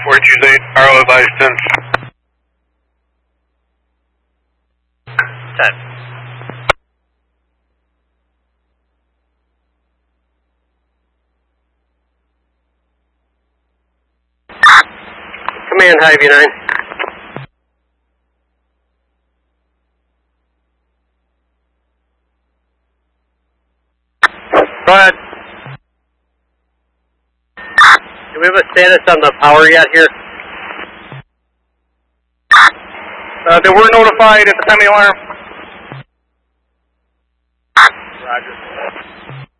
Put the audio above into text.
428, Arlo advise 10. 10. Command Hy-View 9. Go ahead. Do we have a status on the power yet here? They were notified at the time of the alarm. Roger.